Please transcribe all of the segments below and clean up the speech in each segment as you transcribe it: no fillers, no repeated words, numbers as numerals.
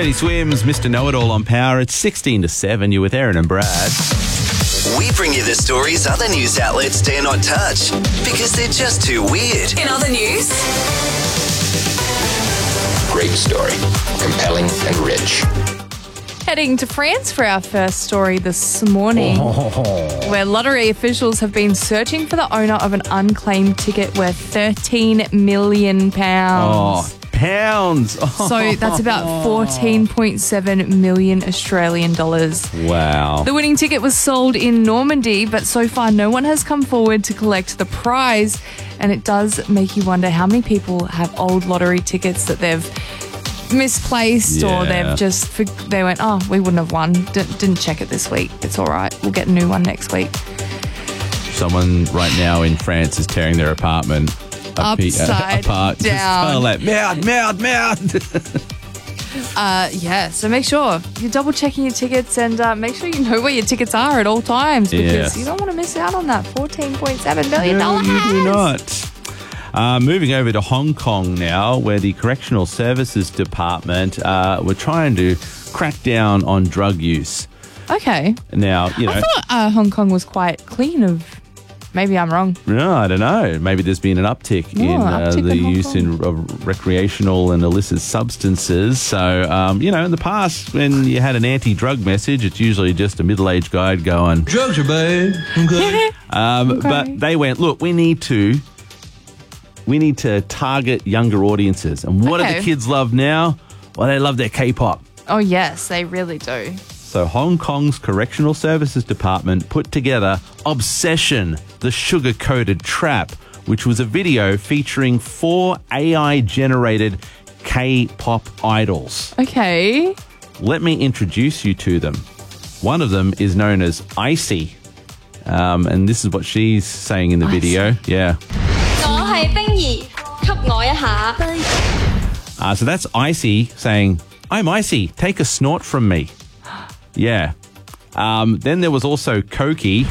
Teddy Swims, Mr. Know-It-All on Power. It's 16-7. You're with Aaron and Brad. We bring you the stories other news outlets dare not touch because they're just too weird. In other news, Great story. Compelling and rich. Heading to France for our first story this morning, where lottery officials have been searching for the owner of an unclaimed ticket worth £13 million. Pounds. So that's about 14.7 million Australian dollars. Wow. The winning ticket was sold in Normandy, but so far no one has come forward to collect the prize. And it does make you wonder how many people have old lottery tickets that they've misplaced or they've just, they went, oh, we wouldn't have won. Didn't check it this week. It's all right. We'll get a new one next week. Someone right now in France is tearing their apartment upside apart. down. Just like, merde. So make sure you're double checking your tickets and make sure you know where your tickets are at all times because you don't want to miss out on that $14.7 million. No, you do not. Moving over to Hong Kong now, where the Correctional Services Department were trying to crack down on drug use. Okay. Now, you know, I thought Hong Kong was quite clean of. Maybe I'm wrong. No, I don't know. Maybe there's been an uptick in the use of recreational and illicit substances. So, in the past, when you had an anti-drug message, it's usually just a middle-aged guy going, drugs are bad. Okay. But they went, look, we need to target younger audiences. And what do the kids love now? Well, they love their K-pop. Oh, yes, they really do. So Hong Kong's Correctional Services Department put together Obsession, the Sugar-Coated Trap, which was a video featuring 4 AI-generated K-pop idols. Okay. Let me introduce you to them. One of them is known as Icy. And this is what she's saying in the video. Yeah. So that's Icy saying, I'm Icy, take a snort from me. Yeah. Then there was also Cokie.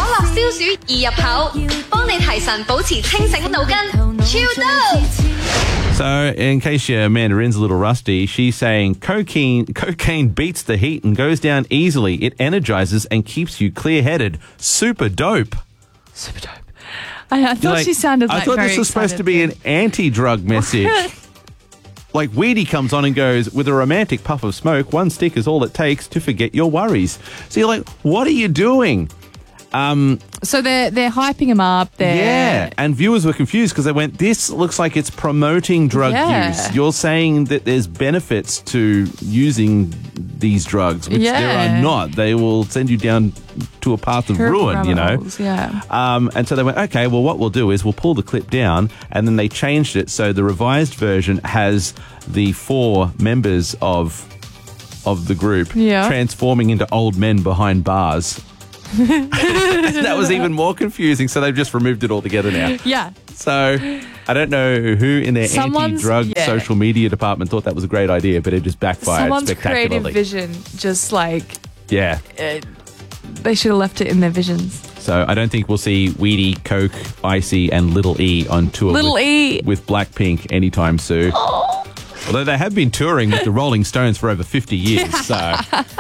So in case your Mandarin's a little rusty, she's saying cocaine beats the heat and goes down easily. It energizes and keeps you clear-headed. Super dope. Super dope. I thought she sounded like very I thought this was supposed to be an anti-drug message. Like Weedy comes on and goes, with a romantic puff of smoke, 1 stick is all it takes to forget your worries. So you're like, what are you doing? So they're hyping him up. Yeah, and viewers were confused because they went, this looks like it's promoting drug use. You're saying that there's benefits to using these drugs, which there are not. They will send you down to a path of ruin, you know. Yeah. And so they went, okay, well, what we'll do is we'll pull the clip down, and then they changed it. So the revised version has the 4 members of the group transforming into old men behind bars. That was even more confusing, so they've just removed it altogether now. Yeah. So I don't know who in their anti-drug social media department thought that was a great idea, but it just backfired spectacularly. Creative vision, just like... Yeah. They should have left it in their visions. So I don't think we'll see Weedy, Coke, Icy, and Little E on tour with Blackpink anytime soon. Oh. Although they have been touring with the Rolling Stones for over 50 years, so...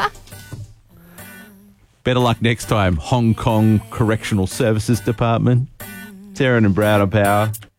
Better luck next time, Hong Kong Correctional Services Department. Aaron and Brad on Power.